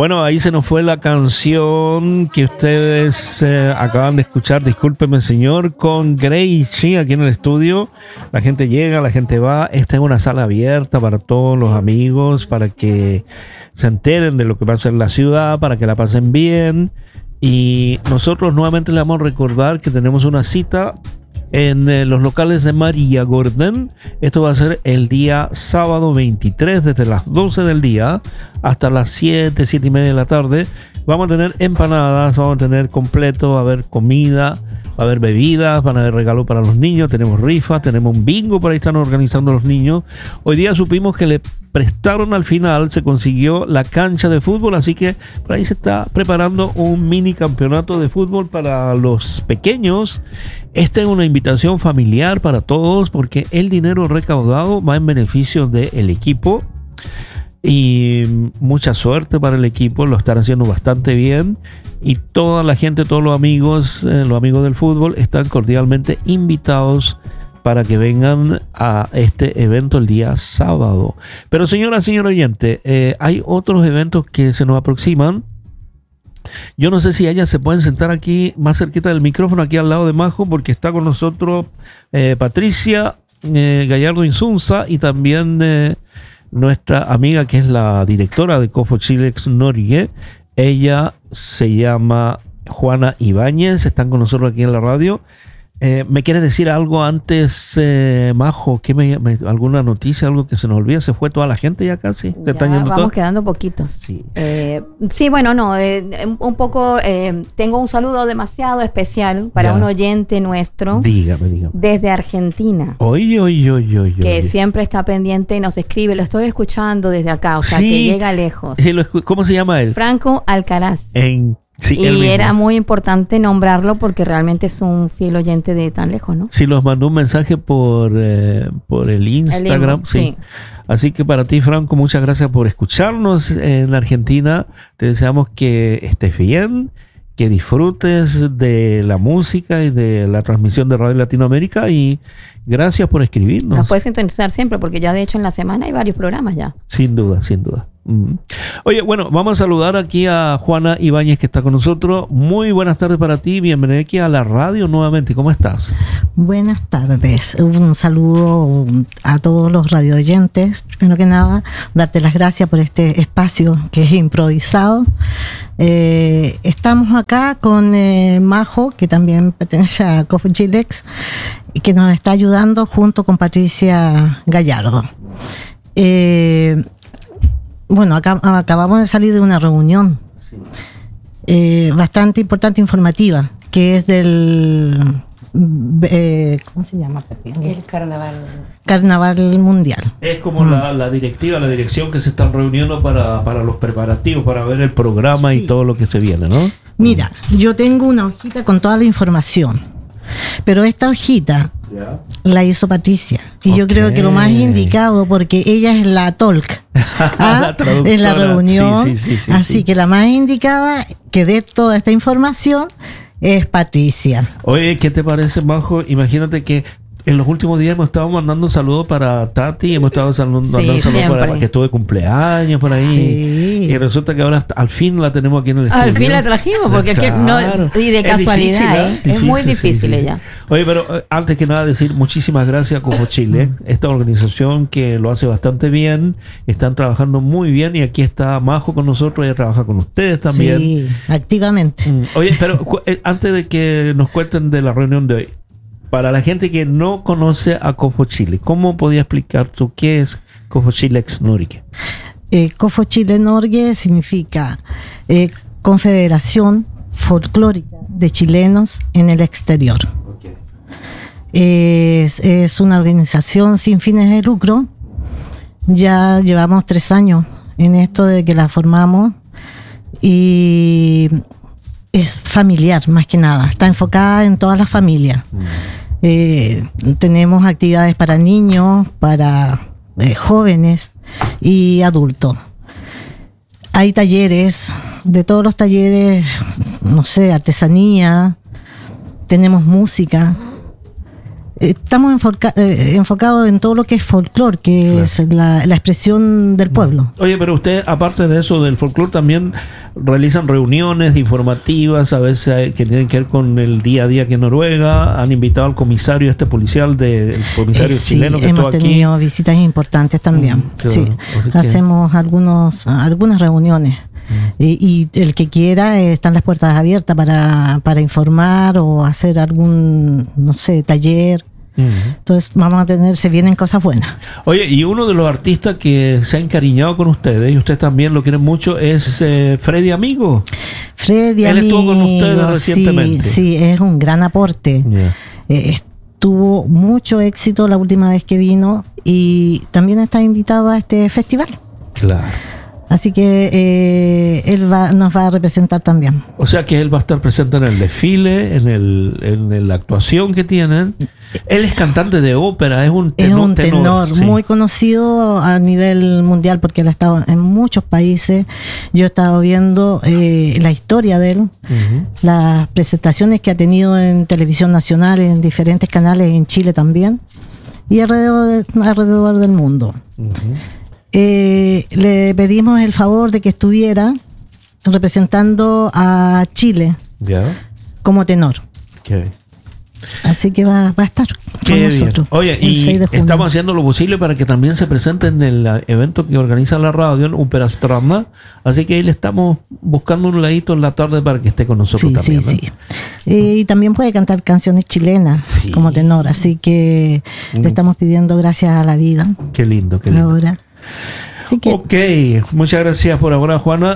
Bueno, ahí se nos fue la canción que ustedes acaban de escuchar, discúlpeme señor, con Gracie aquí en el estudio. La gente llega, la gente va. Esta es una sala abierta para todos los amigos, para que se enteren de lo que pasa en la ciudad, para que la pasen bien. Y nosotros nuevamente le vamos a recordar que tenemos una cita en los locales de María Gordon. Esto va a ser el día sábado 23 desde las 12 del día hasta las 7 y media de la tarde. Vamos a tener empanadas, vamos a tener completo, va a haber comida, va a haber bebidas, van a haber regalos para los niños, tenemos rifas, tenemos un bingo, por ahí están organizando los niños. Hoy día supimos que le prestaron al final, se consiguió la cancha de fútbol, así que por ahí se está preparando un mini campeonato de fútbol para los pequeños. Esta es una invitación familiar para todos porque el dinero recaudado va en beneficio del equipo y mucha suerte para el equipo, lo están haciendo bastante bien y toda la gente, todos los amigos del fútbol están cordialmente invitados para que vengan a este evento el día sábado. Pero señor oyente, hay otros eventos que se nos aproximan. Yo no sé si ellas se pueden sentar aquí más cerquita del micrófono, aquí al lado de Majo, porque está con nosotros Patricia Gallardo Insunza y también nuestra amiga que es la directora de Cofo Chilex Norge. Ella se llama Juana Ibáñez, están con nosotros aquí en la radio. ¿Me quieres decir algo antes, Majo? ¿Alguna noticia, algo que se nos olvida? ¿Se fue toda la gente ya casi? ¿Se están yendo vamos todos? Quedando poquitos. Sí, bueno, no, un poco, tengo un saludo demasiado especial para un oyente nuestro. Dígame. Desde Argentina. Oye. Que siempre está pendiente y nos escribe, lo estoy escuchando desde acá, o sea, que llega lejos. Sí, ¿cómo se llama él? Franco Alcaraz. Sí, y era muy importante nombrarlo porque realmente es un fiel oyente de tan lejos, ¿no? Sí, nos mandó un mensaje por el Instagram. Sí. Así que para ti, Franco, muchas gracias por escucharnos en Argentina. Te deseamos que estés bien, que disfrutes de la música y de la transmisión de Radio Latinoamérica y gracias por escribirnos. Nos puedes sintonizar siempre porque ya de hecho en la semana hay varios programas ya. Sin duda. Oye, bueno, vamos a saludar aquí a Juana Ibáñez que está con nosotros. Muy buenas tardes para ti, bienvenida aquí a la radio nuevamente. ¿Cómo estás? Buenas tardes, un saludo a todos los radio oyentes. Primero que nada, darte las gracias por este espacio que es improvisado. Estamos acá con Majo, que también pertenece a Cofo Chilex, que nos está ayudando junto con Patricia Gallardo. Bueno, acabamos de salir de una reunión bastante importante, informativa, que es del ¿cómo se llama? El Carnaval Mundial. Es como la dirección que se están reuniendo para los preparativos, para ver el programa y todo lo que se viene, ¿no? Mira, yo tengo una hojita con toda la información, pero esta hojita la hizo Patricia y yo creo que lo más indicado, porque ella es la talk en la reunión, así que la más indicada que dé toda esta información es Patricia. Oye, ¿qué te parece, Majo? Imagínate que en los últimos días hemos estado mandando saludos para Tati, hemos estado mandando saludos para que estuve cumpleaños por ahí, y resulta que ahora al fin la tenemos aquí en el estudio. Al fin la trajimos, porque claro, es que no, y de casualidad, difícil, es muy difícil ella. Oye, pero antes que nada decir muchísimas gracias a Cofo Chile, esta organización que lo hace bastante bien, están trabajando muy bien y aquí está Majo con nosotros, ella trabaja con ustedes también. Sí, activamente. Oye, pero antes de que nos cuenten de la reunión de hoy, para la gente que no conoce a Cofo Chile, ¿cómo podías explicar tú qué es Cofo Chilex Norge? Cofo Chile Norge significa Confederación Folclórica de Chilenos en el Exterior. Okay. Es una organización sin fines de lucro. Ya llevamos 3 años en esto de que la formamos y es familiar más que nada. Está enfocada en todas las familias. Tenemos actividades para niños, para jóvenes y adultos. Hay talleres, de todos los talleres, no sé, artesanía, tenemos música, estamos enfocados en todo lo que es folclore, que es la expresión del pueblo. Oye, pero usted, aparte de eso, del folclore, también realizan reuniones informativas, a veces que tienen que ver con el día a día aquí en Noruega. Han invitado al comisario policial, el comisario chileno que estuvo aquí. Hemos tenido visitas importantes también. Sí, hacemos algunas reuniones. Y el que quiera, están las puertas abiertas para informar o hacer algún, no sé, taller. Entonces se vienen cosas buenas. Oye, y uno de los artistas que se ha encariñado con ustedes, y usted también lo quiere mucho, es Freddy Amigo. Freddy Él Amigo, estuvo con ustedes recientemente. Sí, es un gran aporte. Tuvo mucho éxito la última vez que vino y también está invitado a este festival. Claro. Así que él nos va a representar también. O sea que él va a estar presente en el desfile, en la actuación que tienen. Él es cantante de ópera, es un tenor sí, muy conocido a nivel mundial porque él ha estado en muchos países. Yo he estado viendo la historia de él, las presentaciones que ha tenido en televisión nacional, en diferentes canales, en Chile también, y alrededor del mundo. Le pedimos el favor de que estuviera representando a Chile como tenor. Okay. Así que va a estar con nosotros. Oye, y estamos haciendo lo posible para que también se presente en el evento que organiza la radio en Uperastranda. Así que ahí le estamos buscando un ladito en la tarde para que esté con nosotros también. Sí. Y también puede cantar canciones chilenas como tenor. Así que le estamos pidiendo gracias a la vida. Qué lindo, qué lindo. Ahora. Ok, muchas gracias por ahora, Juana.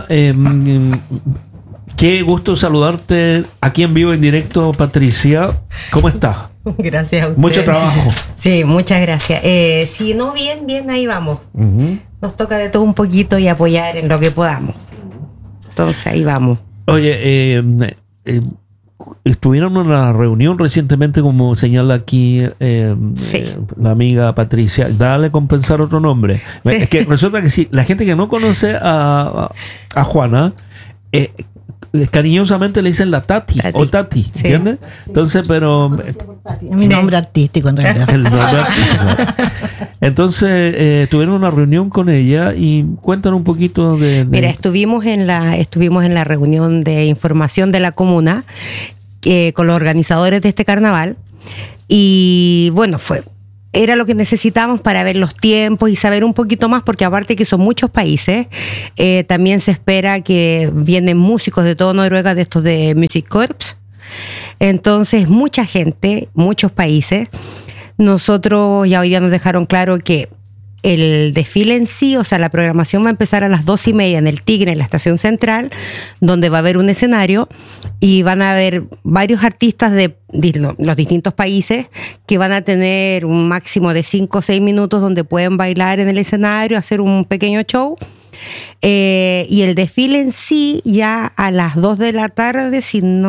Qué gusto saludarte aquí en vivo, en directo, Patricia. ¿Cómo estás? Gracias a usted. Mucho trabajo. Sí, muchas gracias. Si no, bien, ahí vamos. Nos toca de todo un poquito y apoyar en lo que podamos. Entonces, ahí vamos. Oye, estuvieron en una reunión recientemente, como señala aquí la amiga Patricia. Dale con pensar otro nombre. Sí. Es que resulta que sí, la gente que no conoce a Juana, cariñosamente le dicen la Tati. O Tati, ¿entiendes? Sí. Entonces, pero es mi nombre artístico en realidad. El nombre artístico. Entonces, tuvieron una reunión con ella y cuéntanos un poquito de... Mira, estuvimos en la reunión de información de la comuna con los organizadores de este carnaval y bueno, era lo que necesitábamos para ver los tiempos y saber un poquito más, porque aparte que son muchos países, también se espera que vienen músicos de toda Noruega, de estos de Music Corps. Entonces, mucha gente, muchos países. Nosotros ya hoy día nos dejaron claro que el desfile en sí, o sea, la programación va a empezar a las 2:30 en el Tigre, en la estación central, donde va a haber un escenario y van a haber varios artistas de los distintos países que van a tener un máximo de 5 o 6 minutos donde pueden bailar en el escenario, hacer un pequeño show. Y el desfile en sí ya a las 2 de la tarde,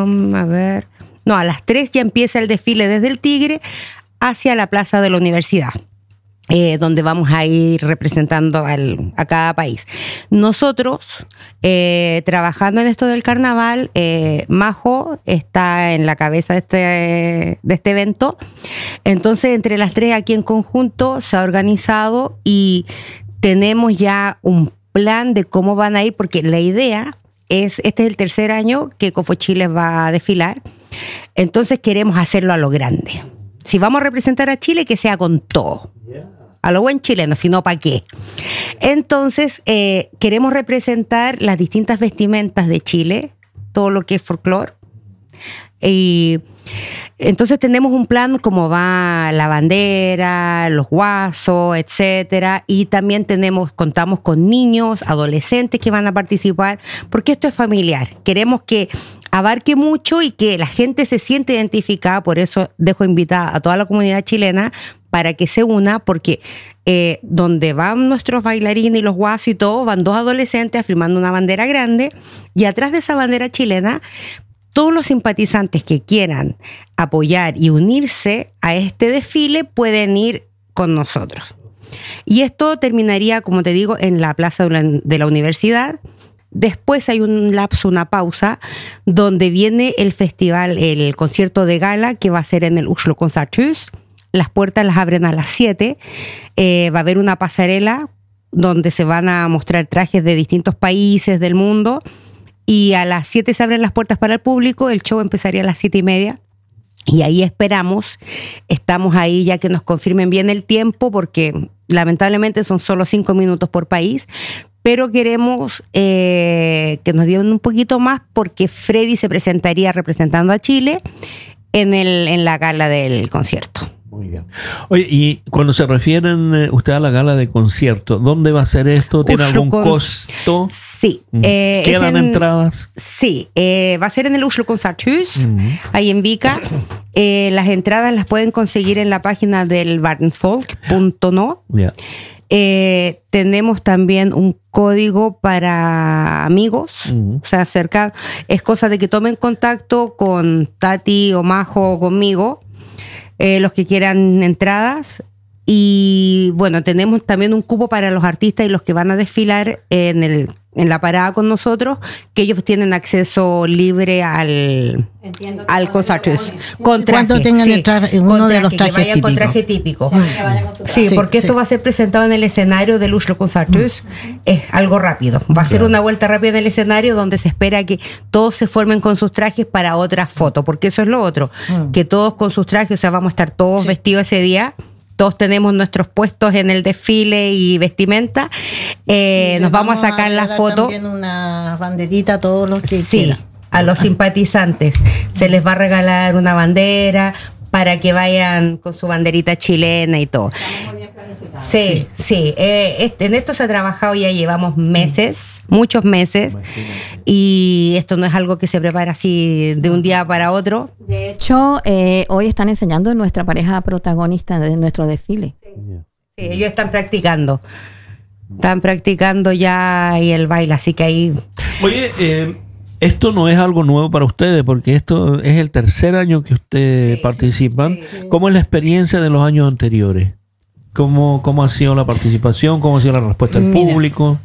a las 3 ya empieza el desfile desde el Tigre hacia la plaza de la universidad. Donde vamos a ir representando a cada país. Nosotros, trabajando en esto del carnaval, Majo está en la cabeza de este evento. Entonces, entre las tres aquí en conjunto se ha organizado y tenemos ya un plan de cómo van a ir, porque la idea es, este es el tercer año que Cofochiles va a desfilar, entonces queremos hacerlo a lo grande. Si vamos a representar a Chile, que sea con todo. A lo buen chileno, si no, ¿para qué? Entonces, queremos representar las distintas vestimentas de Chile, todo lo que es folclore. Y entonces tenemos un plan como va la bandera, los guasos, etcétera. Y también contamos con niños, adolescentes que van a participar, porque esto es familiar. Queremos que abarque mucho y que la gente se siente identificada. Por eso dejo invitada a toda la comunidad chilena para que se una, porque donde van nuestros bailarines y los guasos y todo, van 2 adolescentes firmando una bandera grande, y atrás de esa bandera chilena, todos los simpatizantes que quieran apoyar y unirse a este desfile pueden ir con nosotros. Y esto terminaría, como te digo, en la plaza de la universidad. Después hay un lapso, una pausa, donde viene el festival, el concierto de gala, que va a ser en el Oslo Konserthus, Las puertas las abren a las 7. Va a haber una pasarela donde se van a mostrar trajes de distintos países del mundo. Y a las 7 se abren las puertas para el público. El show empezaría a las 7:30. Y ahí estamos ahí ya que nos confirmen bien el tiempo, porque lamentablemente son solo 5 minutos por país, pero queremos que nos den un poquito más, porque Freddy se presentaría representando a Chile en la gala del concierto. Muy bien. Oye, y cuando se refieren usted a la gala de concierto, ¿dónde va a ser esto? ¿Tiene algún costo? Sí. ¿Quedan entradas? Sí, va a ser en el Oslo Concerthus, ahí en Vika. Las entradas las pueden conseguir en la página del Verdensfolk.no. Yeah. Tenemos también un código para amigos, o sea, cerca. Es cosa de que tomen contacto con Tati o Majo o conmigo, los que quieran entradas. Y bueno, tenemos también un cupo para los artistas y los que van a desfilar en la parada con nosotros, que ellos tienen acceso libre al concierto. Cuando tengan uno de los trajes que vayan con traje típico. Sí, porque esto va a ser presentado en el escenario del Oslo Concerthus. Es algo rápido. Va a ser una vuelta rápida en el escenario donde se espera que todos se formen con sus trajes para otra foto, porque eso es lo otro, que todos con sus trajes, o sea, vamos a estar todos vestidos ese día. Todos tenemos nuestros puestos en el desfile y vestimenta. Nos vamos a sacar la foto. También una banderita a todos los que quieran. A los simpatizantes. Se les va a regalar una bandera para que vayan con su banderita chilena y todo. Estamos muy bien planificados. Sí. En esto se ha trabajado, ya llevamos meses, muchos meses. Y esto no es algo que se prepara así de un día para otro. De hecho, hoy están enseñando nuestra pareja protagonista de nuestro desfile. Sí, ellos están practicando. Están practicando ya y el baile, así que ahí... Oye, esto no es algo nuevo para ustedes, porque esto es el tercer año que ustedes participan. Sí. ¿Cómo es la experiencia de los años anteriores? ¿Cómo ha sido la participación? ¿Cómo ha sido la respuesta del público?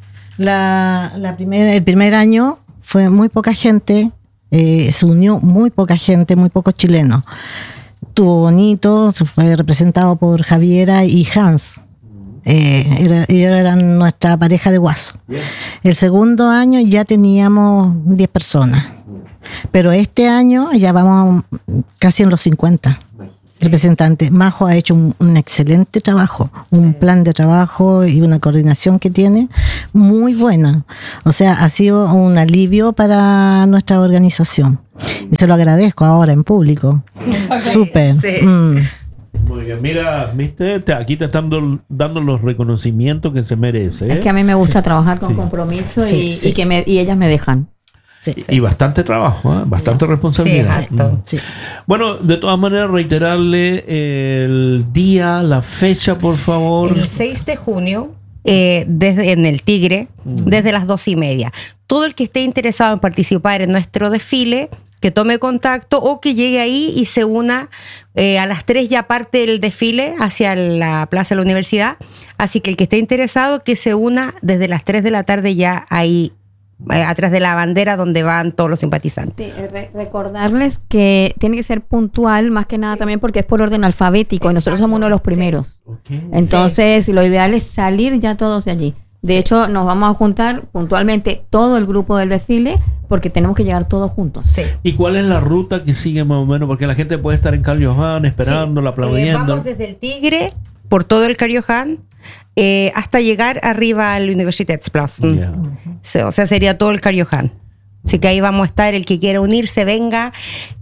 El primer año fue muy poca gente, se unió muy poca gente, muy pocos chilenos. Estuvo bonito, fue representado por Javiera y Hans. Ellos eran nuestra pareja de guaso. El segundo año ya teníamos 10 personas, pero este año ya vamos casi en los 50 representantes. Majo ha hecho un excelente trabajo, un plan de trabajo y una coordinación que tiene muy buena. O sea, ha sido un alivio para nuestra organización y se lo agradezco ahora en público. Súper. Muy bien, mira, viste, aquí te están dando los reconocimientos que se merece. Es que a mí me gusta trabajar con compromiso y ellas me dejan. Y bastante trabajo, bastante responsabilidad. Sí. Bueno, de todas maneras, reiterarle el día, la fecha, por favor. El 6 de junio, en el Tigre, desde las 2:30. Todo el que esté interesado en participar en nuestro desfile, que tome contacto o que llegue ahí y se una. A las 3 ya parte el desfile hacia la Plaza de la Universidad. Así que el que esté interesado, que se una desde las 3 de la tarde ya ahí, atrás de la bandera donde van todos los simpatizantes. Sí, recordarles que tiene que ser puntual, más que nada también porque es por orden alfabético. Exacto. Y nosotros somos uno de los primeros. Okay. Entonces, lo ideal es salir ya todos de allí. De hecho, nos vamos a juntar puntualmente todo el grupo del desfile porque tenemos que llegar todos juntos. Sí. ¿Y cuál es la ruta que sigue más o menos? Porque la gente puede estar en Carl Johan esperándola, aplaudiendo. Vamos desde el Tigre, por todo el Carl Johan, hasta llegar arriba al Universitätsplatz. O sea, sería todo el Carl Johan. Así que ahí vamos a estar, el que quiera unirse, venga,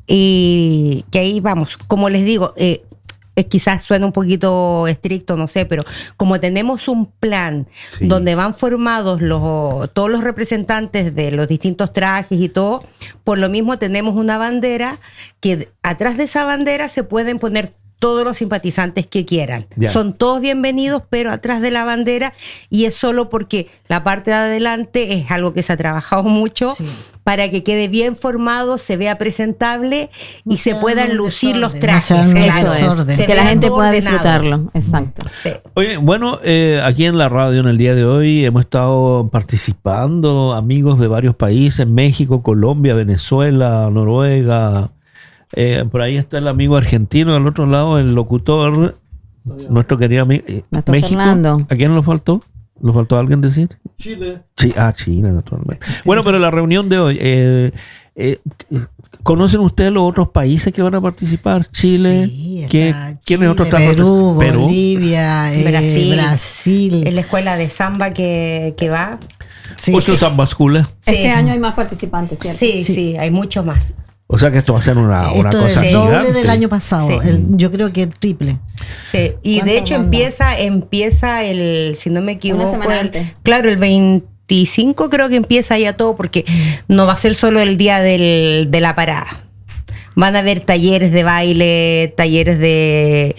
y que ahí vamos. Como les digo, quizás suena un poquito estricto, no sé, pero como tenemos un plan donde van formados todos los representantes de los distintos trajes y todo, por lo mismo tenemos una bandera que atrás de esa bandera se pueden poner todos los simpatizantes que quieran. Son todos bienvenidos, pero atrás de la bandera, y es solo porque la parte de adelante es algo que se ha trabajado mucho para que quede bien formado, se vea presentable y se puedan lucir los trajes. Que la gente pueda disfrutarlo. Exacto. Sí. Oye, bueno, aquí en la radio en el día de hoy hemos estado participando amigos de varios países, México, Colombia, Venezuela, Noruega, Por ahí está el amigo argentino, al otro lado el locutor, nuestro querido amigo México. Fernando. ¿A quién nos faltó? ¿Lo faltó alguien decir? Chile. Sí, Chile, naturalmente. Bueno, pero la reunión de hoy, ¿conocen ustedes los otros países que van a participar? Chile, Sí, ¿quiénes Chile, otros Perú, Bolivia, Brasil. En la escuela de samba que va. Sí. Muchos Samba School. Sí. Este año hay más participantes, ¿cierto? Sí, hay muchos más. O sea que esto va a ser una Esto cosa es doble gigante. del año pasado. Sí. Yo creo que el triple. Sí, y de hecho empieza el, si no me equivoco, Una semana antes. Claro, el 25 creo que empieza ya todo, porque no va a ser solo el día de la parada. Van a haber talleres de baile, talleres de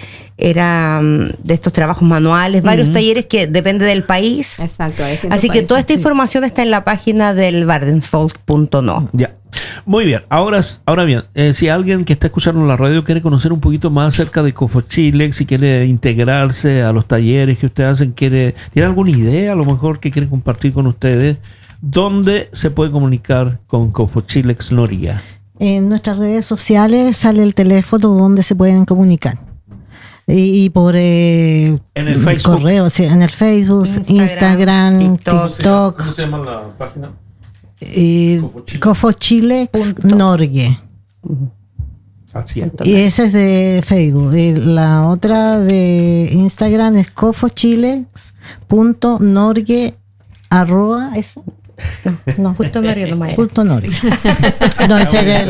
estos trabajos manuales, varios talleres que depende del país. Exacto. Así que toda esta información está en la página del Bardensfolk.no. Ya. Muy bien. Ahora bien, si alguien que está escuchando la radio quiere conocer un poquito más acerca de Cofo Chile, si quiere integrarse a los talleres que ustedes hacen, tiene alguna idea a lo mejor que quiere compartir con ustedes, ¿dónde se puede comunicar con Cofo Chile Noria? En nuestras redes sociales sale el teléfono donde se pueden comunicar. Y por en el Facebook. correo, sí, en el Facebook, Instagram, TikTok. ¿Cómo se llama la página? Cofo Chile Norge. Así es. Y ese es de Facebook. Y la otra de Instagram es cofochilex.norge @esa. No, justo Norge nomás. Punto Norge. No, ese es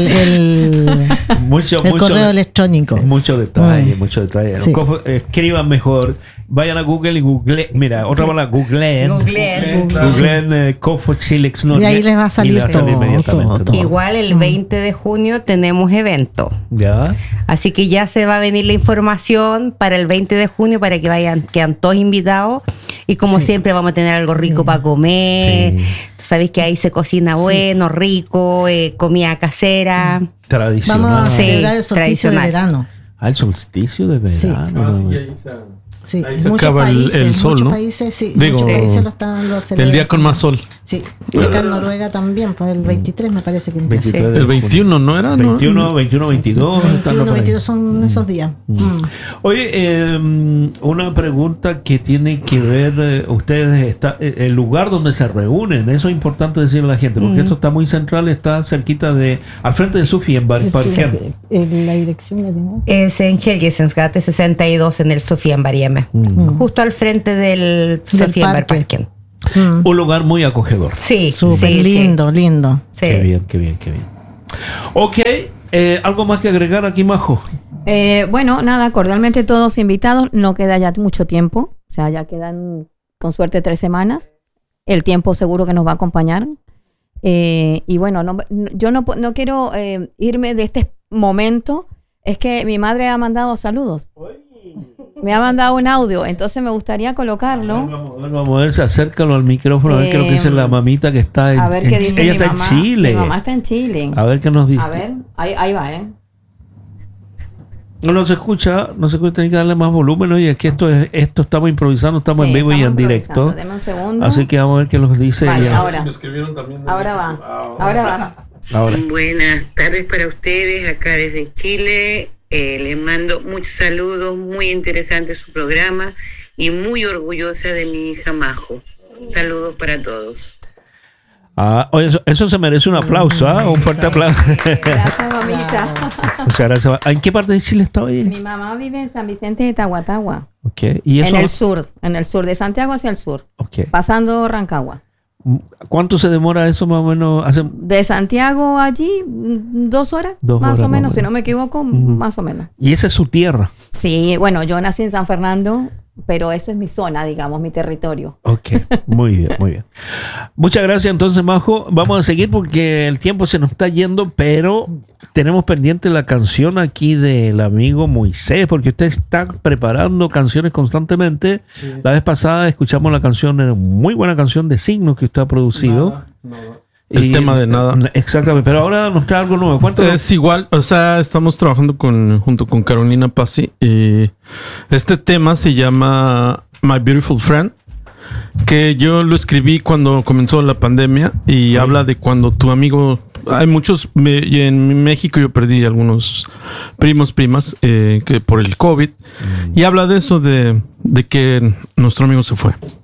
el Mucho correo electrónico. Mucho detalle, mucho detalle. Sí. Escriban mejor. Vayan a Google y googleen. Mira, otra palabra, googleen Cofo Chile Noria. Y ahí les va a salir todo, inmediatamente. todo. Igual el 20 de junio tenemos evento. Ya. Así que ya se va a venir la información para el 20 de junio para que quedan todos invitados. Y como siempre vamos a tener algo rico para comer. Sí. Sabéis que ahí se cocina bueno, rico, comida casera. Tradicional. Vamos a Sí, celebrar el solsticio de tradicional. verano. El solsticio de Sí. verano. Sí, ahí se... Sí, Ahí se muchos acaba el sol, muchos ¿no? países, sí, Digo, muchos países lo celebran. El día con más sol. Sí, y acá en Noruega también, pues el 23 me parece que empieza. 23 de El 21, ¿no era? 21, 21, 22. 21, 22 son esos días. Oye, una pregunta que tiene que ver, ustedes, el lugar donde se reúnen, eso es importante decirle a la gente, porque esto está muy central, está cerquita al frente de Sofía, en Barquén. La dirección la tengo. Es en Helgesensgate 62 en el Sofía en Barieme. Justo al frente del Sofía en parque. Barparken. Un lugar muy acogedor. Sí, Súper sí, lindo, lindo. sí. Qué bien, qué bien, qué bien. Ok, ¿algo más que agregar aquí, Majo? Bueno, nada, cordialmente todos invitados. No queda ya mucho tiempo. O sea, ya quedan con suerte 3 semanas. El tiempo seguro que nos va a acompañar. Y bueno, yo no quiero irme de este momento. Es que mi madre ha mandado saludos. Me ha mandado un audio, entonces me gustaría colocarlo. Vamos a ver, acércalo al micrófono, a ver qué es lo que dice la mamita que está A ver qué dice ella mi está mamá. en Chile. Mi mamá está en Chile. A ver qué nos dice. A ver, ahí va, No se escucha, tiene que darle más volumen. Oye, es que esto estamos improvisando, estamos en vivo y en directo. Deme un segundo. Así que vamos a ver qué nos dice Vale, ella. ahora. Si me escribieron también. Ahora va. Ahora va. Ahora. Buenas tardes para ustedes acá desde Chile. Les mando muchos saludos, muy interesante su programa y muy orgullosa de mi hija Majo. Saludos para todos. Oye, eso se merece un aplauso, un fuerte aplauso. Gracias, mamita. Muchas gracias. ¿En qué parte de Chile está hoy? Mi mamá vive en San Vicente de Tahuatahua. Okay. ¿Y eso? En el sur de Santiago hacia el sur. Okay. Pasando Rancagua. ¿Cuánto se demora eso más o menos? De Santiago allí, 2 horas, más o menos, si no me equivoco, más o menos. ¿Y esa es su tierra? Sí, bueno, yo nací en San Fernando, pero eso es mi zona, digamos, mi territorio. Ok, muy bien, muy bien. Muchas gracias entonces, Majo. Vamos a seguir porque el tiempo se nos está yendo, pero tenemos pendiente la canción aquí del amigo Moisés, porque usted está preparando canciones constantemente. Sí. La vez pasada escuchamos la canción, muy buena canción de Signos que usted ha producido. Nada. El tema de nada. Exactamente, pero ahora nos trae algo nuevo. Cuéntanos. Es igual, o sea, estamos trabajando junto con Carolina Pazzi y este tema se llama My Beautiful Friend, que yo lo escribí cuando comenzó la pandemia y habla de cuando tu amigo hay muchos. Y en México yo perdí algunos primos, primas, que por el COVID. Y habla de eso, de que nuestro amigo se fue.